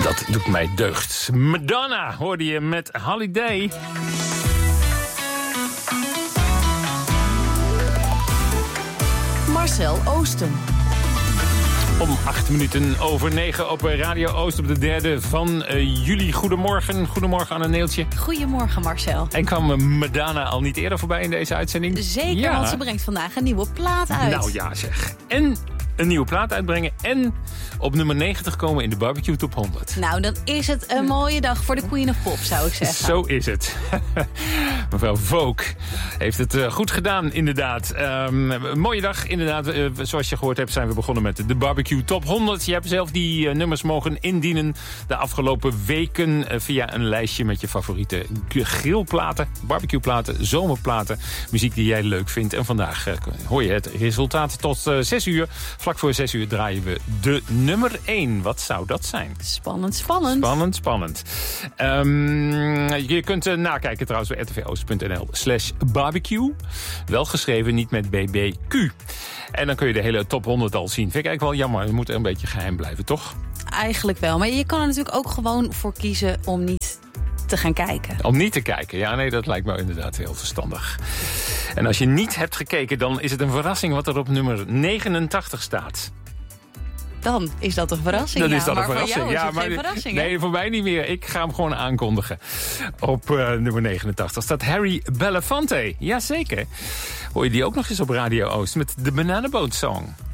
Dat doet mij deugd. Madonna hoorde je met Holiday. Marcel Oosten. Om 9:08 op Radio Oost op de 3e van juli. Goedemorgen. Goedemorgen Anne Neeltje. Goedemorgen Marcel. En kwam Madonna al niet eerder voorbij in deze uitzending? Zeker, ja. Want ze brengt vandaag een nieuwe plaat uit. Nou ja zeg. En een nieuwe plaat uitbrengen en op nummer 90 komen in de Barbecue Top 100. Nou, dan is het een mooie dag voor de Queen of Pop, zou ik zeggen. Zo is het. Mevrouw Vogue heeft het goed gedaan, inderdaad. Een mooie dag, inderdaad. Zoals je gehoord hebt, zijn we begonnen met de Barbecue Top 100. Je hebt zelf die nummers mogen indienen de afgelopen weken via een lijstje met je favoriete grillplaten, barbecueplaten, zomerplaten, muziek die jij leuk vindt. En vandaag hoor je het resultaat tot 6 uur. Vlak voor 6 uur draaien we de nummer 1. Wat zou dat zijn? Spannend. Spannend. Je kunt nakijken trouwens bij rtvoost.nl/barbecue. Wel geschreven, niet met BBQ. En dan kun je de hele top 100 al zien. Vind ik eigenlijk wel jammer. Het moet een beetje geheim blijven, toch? Eigenlijk wel. Maar je kan er natuurlijk ook gewoon voor kiezen om niet te gaan kijken. Om niet te kijken. Ja, nee, dat lijkt me inderdaad heel verstandig. En als je niet hebt gekeken, dan is het een verrassing wat er op nummer 89 staat. Dan is dat een verrassing. Dan is dat maar een verrassing. voor jou is het geen verrassing. Nee, voor mij niet meer. Ik ga hem gewoon aankondigen. Op nummer 89 staat Harry Belafonte. Jazeker. Hoor je die ook nog eens op Radio Oost met de Banana Boat Song.